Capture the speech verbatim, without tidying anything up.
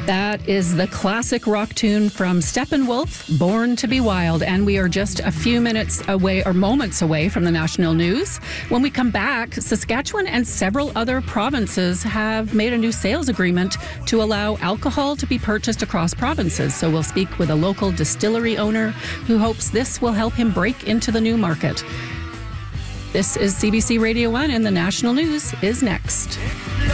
That is the classic rock tune from Steppenwolf, Born to be Wild. And we are just a few minutes away or moments away from the national news. When we come back, Saskatchewan and several other provinces have made a new sales agreement to allow alcohol to be purchased across provinces. So we'll speak with a local distillery owner who hopes this will help him break into the new market. This is C B C Radio one, and the national news is next.